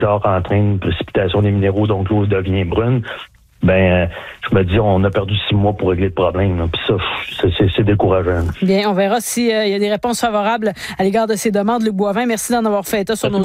tard entraîne une précipitation des minéraux, donc l'eau devient brune. Je me dis, on a perdu 6 mois pour régler le problème. Là. Puis ça, c'est décourageant. Bien, on verra s'il y a des réponses favorables à l'égard de ces demandes. Luc Boivin, merci d'en avoir fait état sur nos